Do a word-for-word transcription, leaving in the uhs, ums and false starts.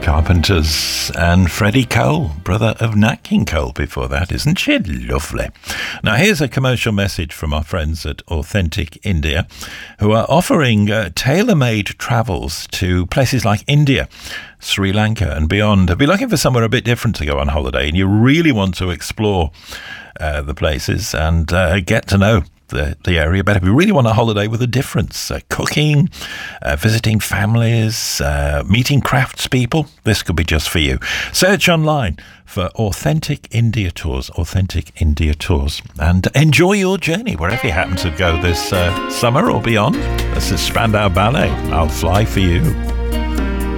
Carpenters and Freddie Cole, brother of Nat King Cole before that. Isn't she lovely? Now here's a commercial message from our friends at Authentic India, who are offering uh, tailor-made travels to places like India, Sri Lanka and beyond. If you're looking for somewhere a bit different to go on holiday and you really want to explore uh, the places and uh, get to know The, the area better. If you really want a holiday with a difference, uh, cooking, uh, visiting families, uh, meeting craftspeople, this could be just for you. Search online for Authentic India Tours, Authentic India Tours, and enjoy your journey wherever you happen to go this uh, summer or beyond. This is Spandau Ballet. I'll fly for you.